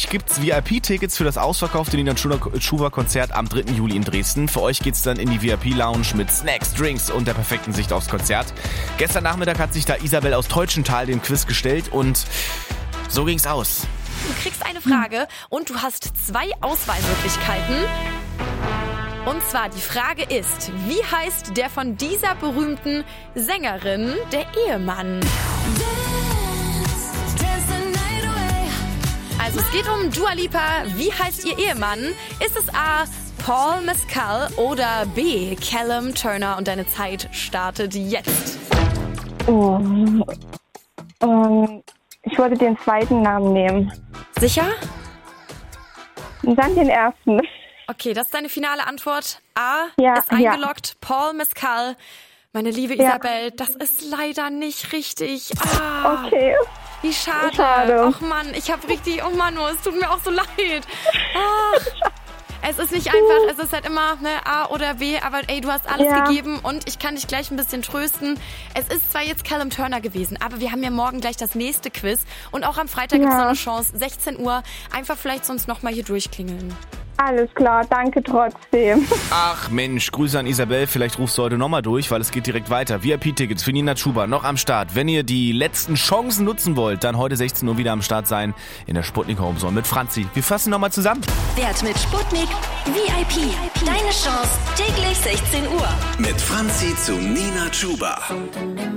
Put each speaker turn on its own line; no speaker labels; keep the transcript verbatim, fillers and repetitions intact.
euch gibt's V I P-Tickets für das ausverkaufte Nina Chuba-Konzert am dritten Juli in Dresden. Für euch geht's dann in die V I P-Lounge mit Snacks, Drinks und der perfekten Sicht aufs Konzert. Gestern Nachmittag hat sich da Isabel aus Teutschenthal dem Quiz gestellt und so ging's aus.
Du kriegst eine Frage und du hast zwei Auswahlmöglichkeiten. Und zwar die Frage ist, wie heißt der von dieser berühmten Sängerin der Ehemann? Also es geht um Dua Lipa. Wie heißt ihr Ehemann? Ist es A. Paul Mescal oder B. Callum Turner? Und deine Zeit startet jetzt.
Oh. Ähm, ich wollte den zweiten Namen nehmen.
Sicher?
Dann den ersten.
Okay, das ist deine finale Antwort. A
Ja,
ist eingeloggt.
ja.
Paul Mescal. Meine liebe
Ja.
Isabel, das ist leider nicht richtig. Ah,
Okay.
wie schade.
Schade.
Ach Mann, ich hab richtig, oh Mann, es tut mir auch so leid. Ach. Es ist nicht einfach, es ist halt immer ne, A oder B, aber ey, du hast alles
Ja.
gegeben und ich kann dich gleich ein bisschen trösten. Es ist zwar jetzt Callum Turner gewesen, aber wir haben ja morgen gleich das nächste Quiz und auch am Freitag
Ja.
gibt's noch eine Chance, sechzehn Uhr, einfach vielleicht sonst nochmal hier durchklingeln.
Alles klar, danke trotzdem.
Ach Mensch, Grüße an Isabel. Vielleicht rufst du heute nochmal durch, weil es geht direkt weiter. V I P-Tickets für Nina Chuba noch am Start. Wenn ihr die letzten Chancen nutzen wollt, dann heute sechzehn Uhr wieder am Start sein in der Sputnik Homezone mit Franzi. Wir fassen nochmal zusammen.
Wert mit Sputnik V I P. Deine Chance täglich sechzehn Uhr.
Mit Franzi zu Nina Chuba.